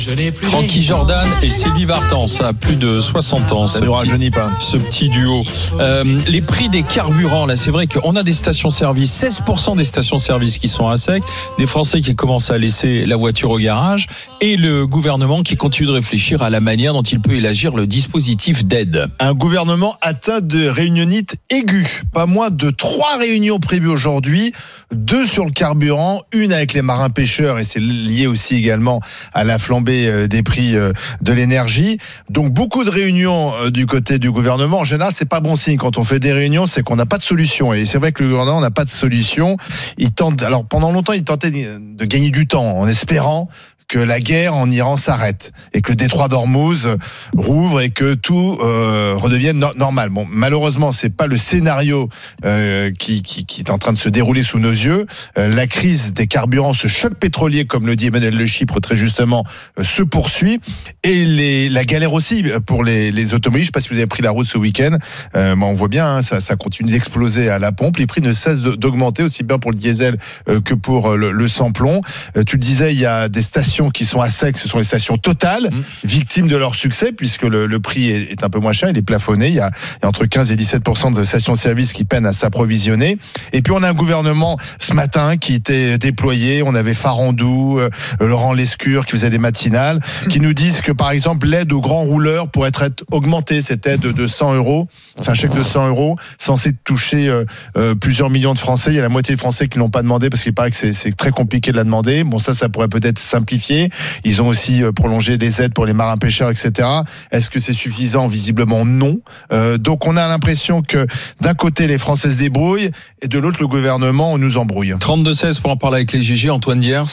Francky Jordan et Sylvie Vartan, ça a plus de 60 ans. Ça ne rajeunit pas. Ce petit duo. Les prix des carburants, là, c'est vrai qu'on a des stations-service, 16% des stations-service qui sont à sec, des Français qui commencent à laisser la voiture au garage, et le gouvernement qui continue de réfléchir à la manière dont il peut élargir le dispositif d'aide. Un gouvernement atteint de réunionite aiguë. Pas moins de 3 réunions prévues aujourd'hui, 2 sur le carburant, une avec les marins pêcheurs, et c'est lié aussi également à la flambée des prix de l'énergie. Donc beaucoup de réunions du côté du gouvernement. En général, c'est pas bon signe. Quand on fait des réunions, c'est qu'on n'a pas de solution. Et c'est vrai que le gouvernement n'a pas de solution. Alors pendant longtemps, il tentait de gagner du temps en espérant que la guerre en Iran s'arrête et que le détroit d'Ormuz rouvre et que tout redevienne normal. Bon, malheureusement, c'est pas le scénario qui est en train de se dérouler sous nos yeux. La crise des carburants, ce choc pétrolier, comme le dit Emmanuel Le Chypre très justement, se poursuit, et la galère aussi pour les automobiles. Je sais pas si vous avez pris la route ce week-end. On voit bien, hein, ça continue d'exploser à la pompe. Les prix ne cessent d'augmenter, aussi bien pour le diesel que pour le sans-plomb. Tu le disais, il y a des stations qui sont à sec, ce sont les stations Total, victimes de leur succès, puisque le prix est un peu moins cher, il est plafonné. Il y a entre 15 et 17% de stations-service qui peinent à s'approvisionner. Et puis on a un gouvernement ce matin qui était déployé. On avait Farandou, Laurent Lescure qui faisait des matinales, qui nous disent que par exemple l'aide aux grands rouleurs pourrait être augmentée, cette aide de 100 €. C'est un chèque de 100 € censé toucher plusieurs millions de Français. Il y a la moitié des Français qui l'ont pas demandé parce qu'il paraît que c'est très compliqué de la demander. Bon, ça pourrait peut-être simplifier. Ils ont aussi prolongé les aides pour les marins pêcheurs, etc. Est-ce que c'est suffisant? Visiblement non. Donc on a l'impression que d'un côté les Français se débrouillent et de l'autre le gouvernement nous embrouille. 32-16 pour en parler avec les GG. Antoine Diers.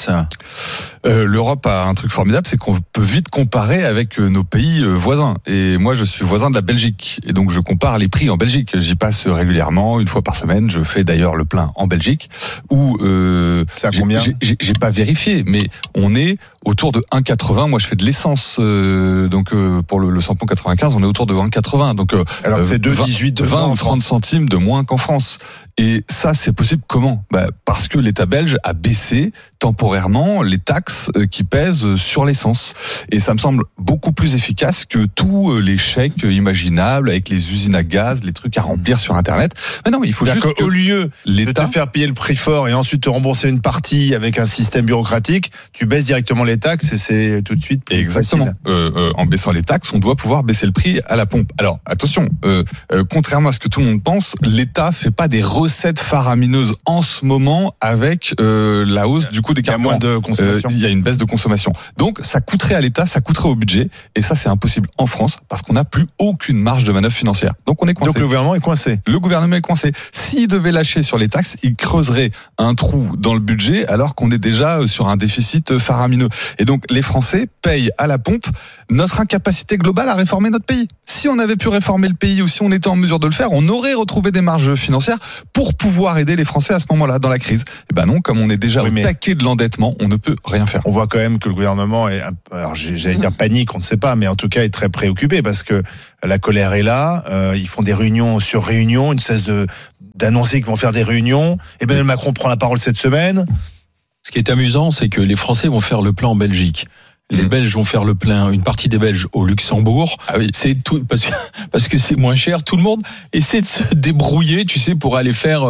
L'Europe a un truc formidable, c'est qu'on peut vite comparer avec nos pays voisins. Et moi, je suis voisin de la Belgique. Et donc, je compare les prix en Belgique. J'y passe régulièrement, une fois par semaine. Je fais d'ailleurs le plein en Belgique. Où, c'est à combien? J'ai pas vérifié, mais on est autour de 1,80. Moi, je fais de l'essence. Donc, pour le samplon 95, on est autour de 1,80. Donc, alors c'est 2,18, 20 ou 30 centimes de moins qu'en France. Et ça, c'est possible comment? Parce que l'État belge a baissé temporairement les taxes qui pèsent sur l'essence. Et ça me semble beaucoup plus efficace que tous les chèques imaginables avec les usines à gaz, les trucs à remplir sur Internet. Mais non, il faut juste qu'au lieu de te faire payer le prix fort et ensuite te rembourser une partie avec un système bureaucratique, tu baisses directement les taxes et c'est tout de suite plus Exactement. facile. En baissant les taxes, on doit pouvoir baisser le prix à la pompe. Alors, attention, contrairement à ce que tout le monde pense, l'État fait pas des recettes faramineuses en ce moment avec la hausse du coût des carburants. Il y a moins de consommation. Il y a une baisse de consommation. Donc, ça coûterait à l'État, ça coûterait au budget. Et ça, c'est impossible en France parce qu'on n'a plus aucune marge de manœuvre financière. Donc, on est coincé. Donc, le gouvernement est coincé. Le gouvernement est coincé. S'il devait lâcher sur les taxes, il creuserait un trou dans le budget alors qu'on est déjà sur un déficit faramineux. Et donc, les Français payent à la pompe notre incapacité globale à réformer notre pays. Si on avait pu réformer le pays ou si on était en mesure de le faire, on aurait retrouvé des marges financières pour pouvoir aider les Français à ce moment-là dans la crise. Et ben non, comme on est déjà au taquet de l'endettement, on ne peut rien faire. On voit quand même que le gouvernement est, alors j'allais dire panique, on ne sait pas, mais en tout cas est très préoccupé parce que la colère est là. Ils font des réunions sur réunions, ils ne cessent d'annoncer qu'ils vont faire des réunions. Emmanuel Macron prend la parole cette semaine. Ce qui est amusant, c'est que les Français vont faire le plein en Belgique. Les Belges vont faire le plein, une partie des Belges au Luxembourg. Ah oui. C'est tout, parce que c'est moins cher. Tout le monde essaie de se débrouiller, tu sais, pour aller faire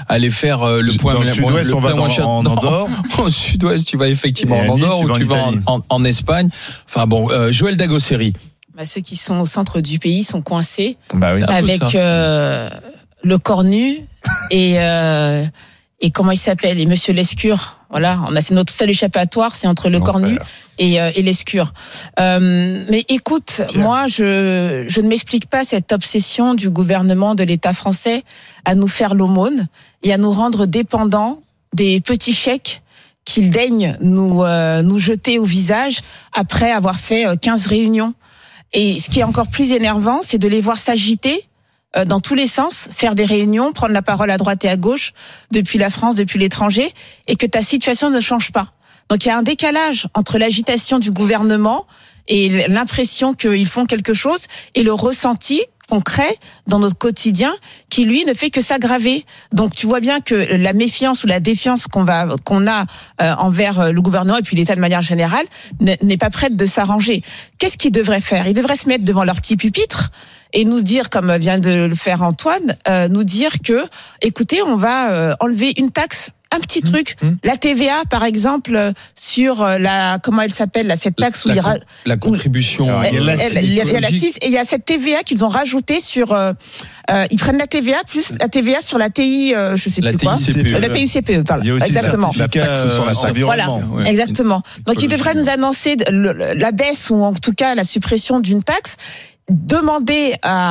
le point. Dans le sud-ouest, on va en Andorre. Au sud-ouest, tu vas effectivement en Andorre ou tu vas en Espagne. Enfin bon, Joël Dagosseri. Ceux qui sont au centre du pays sont coincés avec le cornu et comment il s'appelle, et Monsieur Lescure. Voilà, c'est notre seul échappatoire, c'est entre le cornu et Lescure. Mais écoute, Pierre, moi, je ne m'explique pas cette obsession du gouvernement de l'État français à nous faire l'aumône et à nous rendre dépendants des petits chèques qu'il daigne nous jeter au visage après avoir fait 15 réunions. Et ce qui est encore plus énervant, c'est de les voir s'agiter dans tous les sens, faire des réunions, prendre la parole à droite et à gauche, depuis la France, depuis l'étranger, et que ta situation ne change pas. Donc il y a un décalage entre l'agitation du gouvernement et l'impression qu'ils font quelque chose et le ressenti concret dans notre quotidien qui lui ne fait que s'aggraver. Donc tu vois bien que la méfiance ou la défiance qu'on a envers le gouvernement et puis l'État de manière générale n'est pas prête de s'arranger. Qu'est-ce qu'ils devraient faire ? Ils devraient se mettre devant leur petit pupitre et nous dire, comme vient de le faire Antoine, nous dire que, écoutez, on va enlever une taxe. Un petit truc, la TVA par exemple sur comment elle s'appelle là, cette taxe la contribution. Il y a la CIS et il y a cette TVA qu'ils ont rajoutée sur. Ils prennent la TVA plus la TVA sur la TI, je sais plus quoi. La TICPE, pardon. Il y a aussi exactement. La taxe sur la taxe. Voilà, ouais. exactement. Donc ils devraient nous annoncer la baisse ou en tout cas la suppression d'une taxe. Demander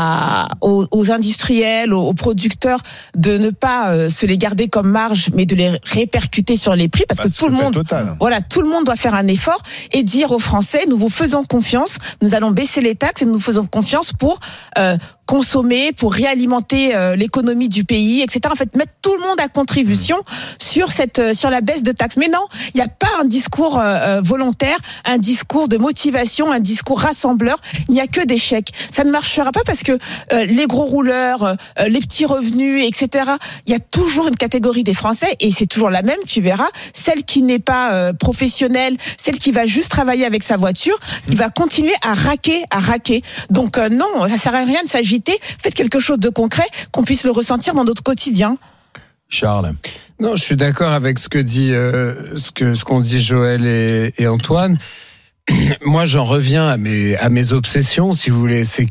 aux industriels, aux producteurs de ne pas se les garder comme marge, mais de les répercuter sur les prix, parce que tout le monde doit faire un effort et dire aux Français, nous vous faisons confiance, nous allons baisser les taxes et nous faisons confiance pour consommer, pour réalimenter l'économie du pays, etc. En fait, mettre tout le monde à contribution sur la baisse de taxes. Mais non, il n'y a pas un discours volontaire, un discours de motivation, un discours rassembleur. Il n'y a que des chèques. Ça ne marchera pas parce que les gros rouleurs, les petits revenus, etc. Il y a toujours une catégorie des Français et c'est toujours la même. Tu verras, celle qui n'est pas professionnelle, celle qui va juste travailler avec sa voiture, qui va continuer à raquer. Donc non, ça sert à rien de s'agiter. Faites quelque chose de concret, qu'on puisse le ressentir dans notre quotidien. Charles. Non, je suis d'accord avec ce que dit, ce qu'ont dit Joël et Antoine. Moi, j'en reviens à mes obsessions, si vous voulez. C'est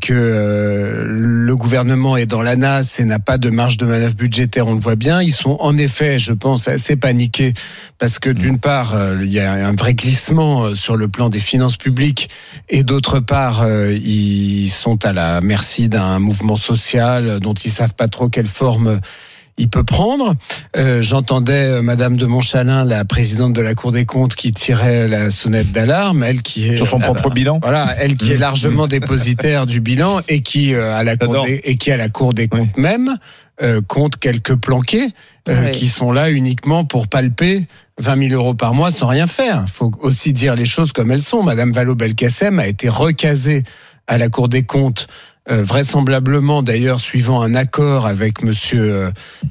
que le gouvernement est dans la nasse et n'a pas de marge de manœuvre budgétaire, on le voit bien. Ils sont en effet, je pense, assez paniqués parce que d'une part, il y a un vrai glissement sur le plan des finances publiques et d'autre part, ils sont à la merci d'un mouvement social dont ils savent pas trop quelle forme il peut prendre. J'entendais Madame de Montchalin, la présidente de la Cour des comptes, qui tirait la sonnette d'alarme, elle qui est sur son propre bilan. Voilà, elle qui est largement dépositaire du bilan et qui à la Cour des comptes même compte quelques planqués qui sont là uniquement pour palper 20 000 euros par mois sans rien faire. Il faut aussi dire les choses comme elles sont. Madame Vallaud-Belkacem a été recasée à la Cour des comptes. Vraisemblablement d'ailleurs suivant un accord avec monsieur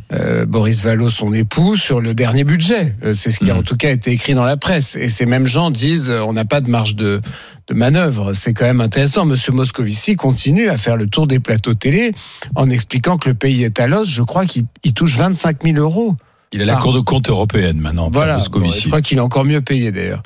Boris Vallaud, son époux, sur le dernier budget. C'est ce qui a en tout cas été écrit dans la presse. Et ces mêmes gens disent on n'a pas de marge de manœuvre. C'est quand même intéressant. Monsieur Moscovici continue à faire le tour des plateaux télé en expliquant que le pays est à l'os. Je crois qu'il touche 25 000 euros. Il a la Cour de compte européenne maintenant. Voilà, je crois qu'il est encore mieux payé d'ailleurs.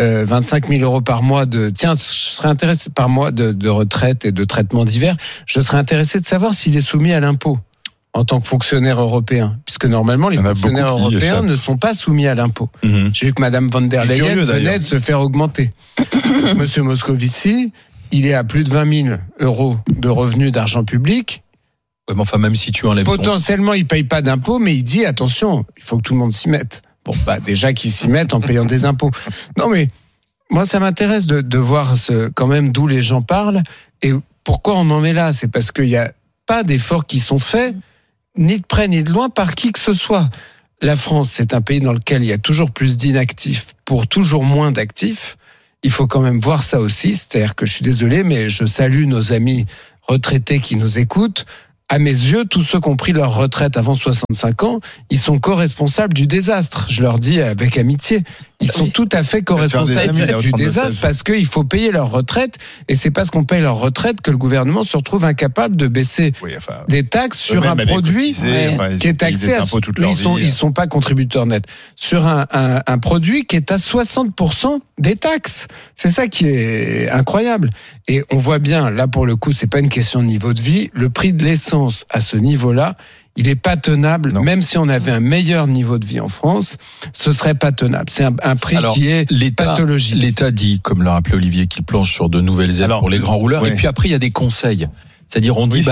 25 000 euros par mois je serais intéressé par mois de retraite et de traitement divers. Je serais intéressé de savoir s'il est soumis à l'impôt en tant que fonctionnaire européen, puisque normalement les fonctionnaires européens ne sont pas soumis à l'impôt. J'ai vu que Madame von der Leyen venait de se faire augmenter. Monsieur Moscovici, il est à plus de 20 000 euros de revenus d'argent public. Ouais, mais enfin, même si tu enlèves potentiellement, il paye pas d'impôts, mais il dit attention, il faut que tout le monde s'y mette. Bon, déjà qu'ils s'y mettent en payant des impôts. Non, mais moi, ça m'intéresse de voir quand même d'où les gens parlent et pourquoi on en est là. C'est parce qu'il n'y a pas d'efforts qui sont faits, ni de près ni de loin, par qui que ce soit. La France, c'est un pays dans lequel il y a toujours plus d'inactifs pour toujours moins d'actifs. Il faut quand même voir ça aussi. C'est-à-dire que je suis désolé, mais je salue nos amis retraités qui nous écoutent. À mes yeux, tous ceux qui ont pris leur retraite avant 65 ans, ils sont co-responsables du désastre. Je leur dis avec amitié. Ils sont tout à fait co-responsables du désastre parce qu'il faut payer leur retraite et c'est parce qu'on paye leur retraite que le gouvernement se retrouve incapable de baisser des taxes sur un produit qui est taxé à... Ils sont pas contributeurs nets. Sur un produit qui est à 60% des taxes. C'est ça qui est incroyable. Et on voit bien, là pour le coup, c'est pas une question de niveau de vie. Le prix de l'essence à ce niveau-là, il est pas tenable. Non. Même si on avait un meilleur niveau de vie en France, ce serait pas tenable. C'est un prix qui est pathologique. L'État dit, comme l'a rappelé Olivier, qu'il planche sur de nouvelles aides pour les grands rouleurs. Et puis après, il y a des conseils. C'est-à-dire, on dit,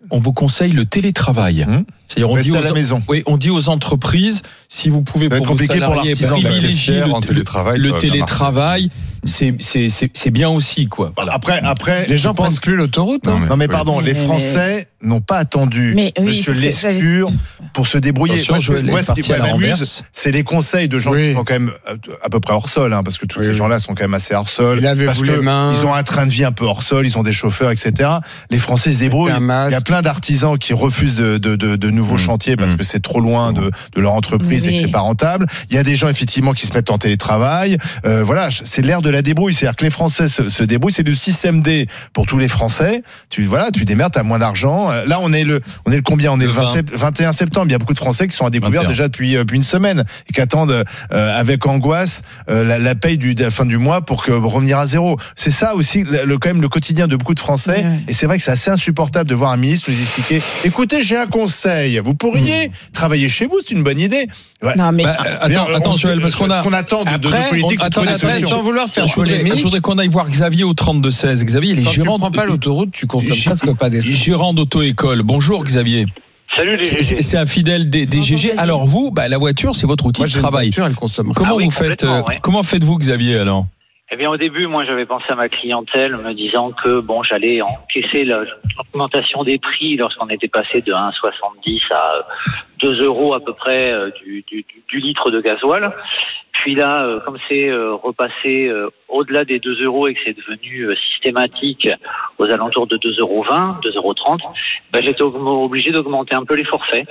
on vous conseille le télétravail. C'est-à-dire, on dit aux entreprises, si vous pouvez pour vos salariés privilégier le télétravail, c'est bien aussi, quoi. Voilà. Après, les gens prennent plus l'autoroute. Non, mais pardon, les Français n'ont pas attendu Monsieur Lescure pour se débrouiller. Moi, ce qui m'amuse, c'est les conseils de gens qui sont quand même à peu près hors sol, parce que tous ces gens-là sont quand même assez hors sol. Parce que ils ont un train de vie un peu hors sol, ils ont des chauffeurs, etc. Les Français se débrouillent. Il y a plein d'artisans qui refusent de nouveaux chantiers parce que c'est trop loin de leur entreprise et que c'est pas rentable. Il y a des gens effectivement qui se mettent en télétravail. Voilà, c'est l'ère de la débrouille. C'est-à-dire que les Français se débrouillent. C'est le système D pour tous les Français. Tu démerdes, t'as moins d'argent. Là, on est le combien? On est le 21 septembre. Il y a beaucoup de Français qui sont à découvert déjà depuis une semaine et qui attendent avec angoisse la paye de la fin du mois pour revenir à zéro. C'est ça aussi quand même le quotidien de beaucoup de Français. Et c'est vrai que c'est assez insupportable de voir un ministre nous expliquer: écoutez, j'ai un conseil. Vous pourriez travailler chez vous, c'est une bonne idée. Ouais. Non, mais attends, Joël, parce qu'on attend de nos politiques, sans vouloir faire je voudrais qu'on aille voir Xavier au 32-16. Xavier, il est gérant. Tu prends pas l'autoroute, tu consommes presque pas d'essence. Gérant d'auto-école. Bonjour Xavier. Salut les GG. C'est un fidèle des GG. Alors vous, la voiture, c'est votre outil de travail. Voiture, elle consomme. Comment faites-vous, Xavier, alors? Eh bien, au début, moi, j'avais pensé à ma clientèle, me disant que j'allais encaisser l'augmentation des prix lorsqu'on était passé de 1,70 à 2 € à peu près du litre de gasoil. Puis là, comme c'est repassé au-delà des 2 € et que c'est devenu systématique aux alentours de 2,20 €, 2,30 €, j'étais obligé d'augmenter un peu les forfaits.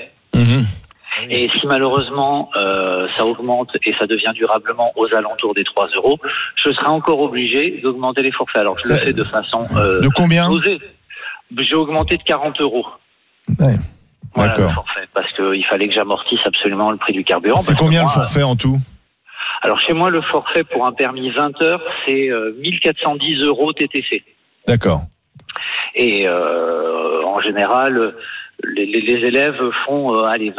Et si malheureusement ça augmente et ça devient durablement aux alentours des 3 €, je serai encore obligé d'augmenter les forfaits. Alors je le fais de façon de combien osée. J'ai augmenté de 40 €. Ouais. Voilà le forfait, parce qu'il fallait que j'amortisse absolument le prix du carburant. C'est combien le forfait en tout? Alors chez moi, le forfait pour un permis 20 heures, c'est 1410 € TTC. D'accord. Et en général, les élèves font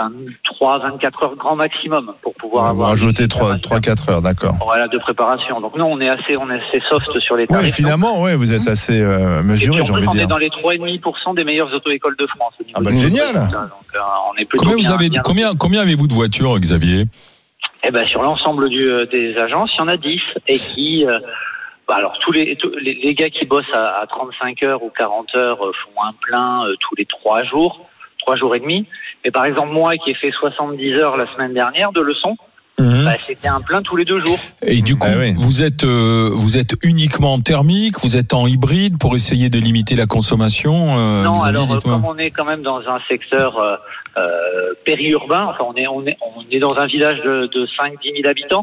23-24 heures grand maximum pour pouvoir avoir rajouter 3-4 heures, d'accord. Voilà, de préparation. Donc nous, on est assez soft sur les tarifs. Oui, finalement, vous êtes assez mesuré, j'ai envie de dire. On est dans les 3,5% des meilleures auto-écoles de France. Génial. Donc on est plutôt combien avez-vous de voitures, Xavier? Sur l'ensemble des agences, il y en a 10 et qui alors tous les gars qui bossent à 35 heures ou 40 heures font un plein tous les 3 jours et demi. Mais par exemple, moi qui ai fait 70 heures la semaine dernière de leçons, c'était un plein tous les 2 jours. Et du coup, vous êtes uniquement en thermique, vous êtes en hybride pour essayer de limiter la consommation? Non, Xavier, comme on est quand même dans un secteur périurbain, on est dans un village de 5-10 000 habitants.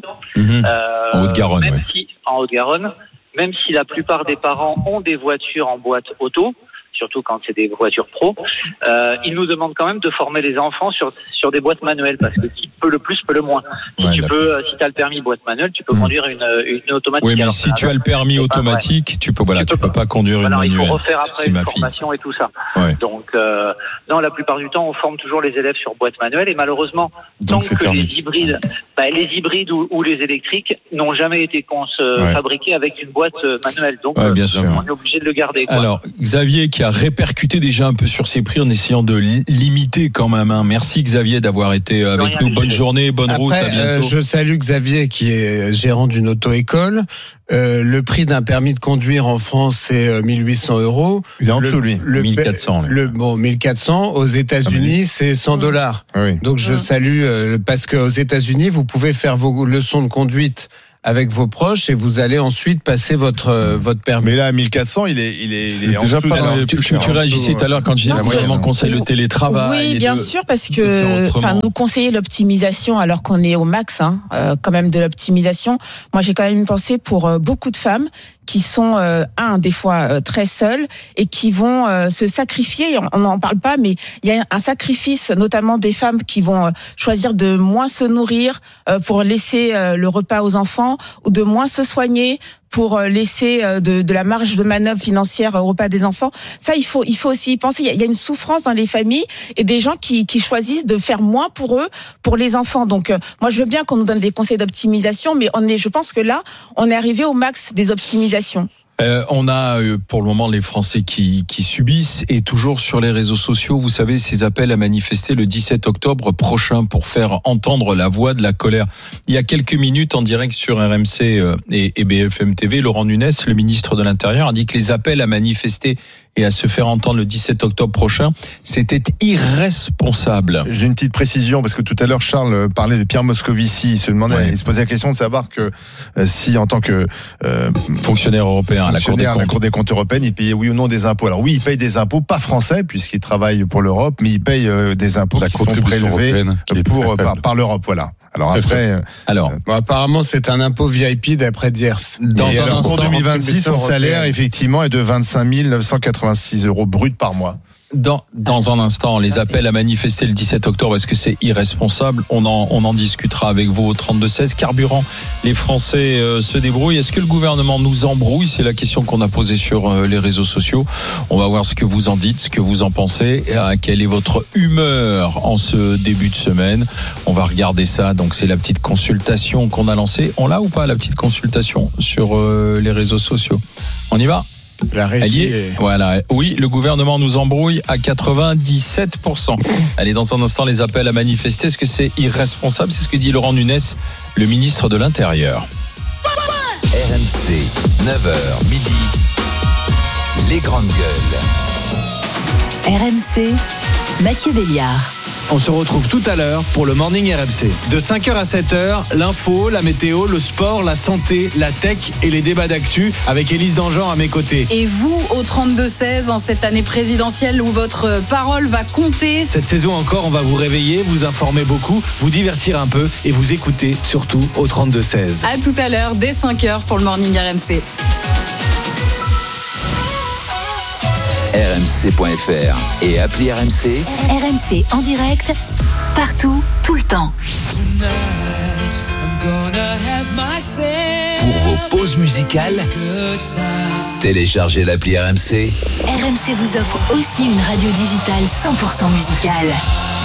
En Haute-Garonne, en Haute-Garonne, même si la plupart des parents ont des voitures en boîte auto, surtout quand c'est des voitures pro, ils nous demandent quand même de former les enfants sur des boîtes manuelles, parce que qui peut le plus peut le moins. Si tu as le permis boîte manuelle, tu peux conduire une automatique. Oui, mais si tu as le permis automatique, tu peux pas conduire une manuelle. Il faut refaire après une formation et tout ça. Ouais. Donc, non, la plupart du temps, on forme toujours les élèves sur boîte manuelle, et malheureusement, tant que les hybrides ou les électriques n'ont jamais été fabriqués avec une boîte manuelle. Donc, on est obligé de le garder. Alors, Xavier qui a répercuté déjà un peu sur ses prix en essayant de limiter quand même. Merci Xavier d'avoir été avec nous. Bonne journée, bonne route, à bientôt. Je salue Xavier qui est gérant d'une auto-école. Le prix d'un permis de conduire en France, c'est 1800 €. Il est en dessous, lui. 1400. 1400. Aux États-Unis, c'est $100. Oui. Donc je salue parce qu'aux États-Unis, vous pouvez faire vos leçons de conduite avec vos proches et vous allez ensuite passer votre permis. Mais là, à 1400, il est déjà pas dans les... Tu réagissais tout à l'heure quand je disais le gouvernement conseille le télétravail. Oui, bien sûr, parce que nous conseiller l'optimisation alors qu'on est au max, quand même de l'optimisation. Moi, j'ai quand même une pensée pour beaucoup de femmes qui sont des fois très seules et qui vont se sacrifier. On n'en parle pas, mais il y a un sacrifice, notamment des femmes qui vont choisir de moins se nourrir pour laisser le repas aux enfants, ou de moins se soigner pour laisser de la marge de manœuvre financière au repas des enfants. Ça, il faut aussi y penser. Il y a une souffrance dans les familles et des gens qui choisissent de faire moins pour eux, pour les enfants. Donc, moi, je veux bien qu'on nous donne des conseils d'optimisation, mais je pense que là, on est arrivé au max des optimisations. On a pour le moment les Français qui subissent, et toujours sur les réseaux sociaux, vous savez, ces appels à manifester le 17 octobre prochain pour faire entendre la voix de la colère. Il y a quelques minutes, en direct sur RMC et BFM TV, Laurent Nunez, le ministre de l'Intérieur, a dit que les appels à manifester et à se faire entendre le 17 octobre prochain, c'était irresponsable. J'ai une petite précision, parce que tout à l'heure, Charles parlait de Pierre Moscovici. Il se posait la question de savoir que si, en tant que fonctionnaire européen à la Cour des comptes européenne, il payait oui ou non des impôts. Alors oui, il paye des impôts, pas français, puisqu'il travaille pour l'Europe, mais il paye des impôts qui sont prélevés par l'Europe. Voilà. Alors après, apparemment, c'est un impôt VIP d'après Diers. Pour 2026, son salaire, effectivement, est de 25 986 € bruts par mois. Dans un instant, les appels à manifester le 17 octobre, est-ce que c'est irresponsable ? On en discutera avec vous au 32-16. Carburant, les Français se débrouillent. Est-ce que le gouvernement nous embrouille ? C'est la question qu'on a posée sur les réseaux sociaux. On va voir ce que vous en dites, ce que vous en pensez. Quelle est votre humeur en ce début de semaine ? On va regarder ça. Donc c'est la petite consultation qu'on a lancée. On l'a ou pas, la petite consultation sur les réseaux sociaux ? On y va ? La régie Voilà. Oui, le gouvernement nous embrouille à 97%. Allez, dans un instant, les appels à manifester. Est-ce que c'est irresponsable ? C'est ce que dit Laurent Nunez, le ministre de l'Intérieur. RMC, 9h, midi. Les grandes gueules. RMC, Mathieu Béliard. On se retrouve tout à l'heure pour le Morning RMC. De 5h à 7h, l'info, la météo, le sport, la santé, la tech et les débats d'actu avec Élise Dangean à mes côtés. Et vous, au 32-16, en cette année présidentielle où votre parole va compter. Cette saison encore, on va vous réveiller, vous informer beaucoup, vous divertir un peu et vous écouter surtout au 32-16. À tout à l'heure, dès 5h pour le Morning RMC. RMC.fr et appli RMC. RMC en direct, partout, tout le temps. Pour vos pauses musicales, téléchargez l'appli RMC. RMC vous offre aussi une radio digitale 100% musicale.